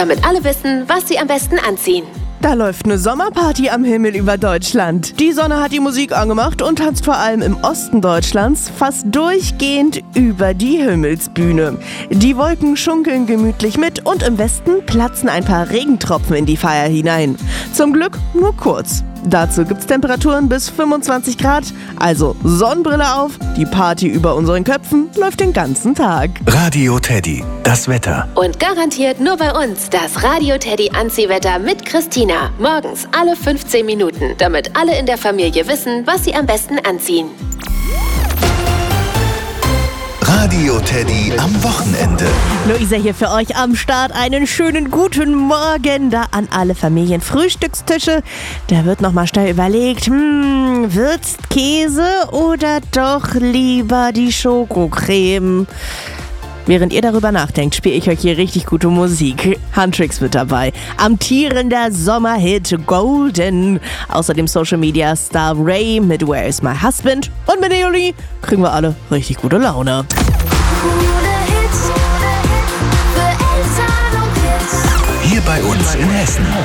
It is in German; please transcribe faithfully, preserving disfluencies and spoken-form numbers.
damit alle wissen, was sie am besten anziehen. Da läuft eine Sommerparty am Himmel über Deutschland. Die Sonne hat die Musik angemacht und tanzt vor allem im Osten Deutschlands fast durchgehend über die Himmelsbühne. Die Wolken schunkeln gemütlich mit und im Westen platzen ein paar Regentropfen in die Feier hinein. Zum Glück nur kurz. Dazu gibt's Temperaturen bis fünfundzwanzig Grad, also Sonnenbrille auf, die Party über unseren Köpfen läuft den ganzen Tag. Radio Teddy, das Wetter. Und garantiert nur bei uns das Radio Teddy Anziehwetter mit Christina. Morgens alle fünfzehn Minuten, damit alle in der Familie wissen, was sie am besten anziehen. Radio Teddy am Wochenende. Luisa hier für euch am Start. Einen schönen guten Morgen da an alle Familienfrühstückstische. Da wird nochmal schnell überlegt, hm, wird's Käse oder doch lieber die Schokocreme? Während ihr darüber nachdenkt, spiele ich euch hier richtig gute Musik. Huntrix wird dabei. Amtierender Sommerhit Golden. Außerdem Social Media Star Ray mit Where is my husband? Und mit Eoli kriegen wir alle richtig gute Laune.